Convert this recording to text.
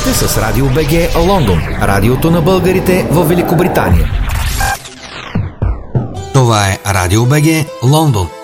сте с Радио БГ Лондон, радиото на българите в Великобритания. Това е Радио БГ Лондон.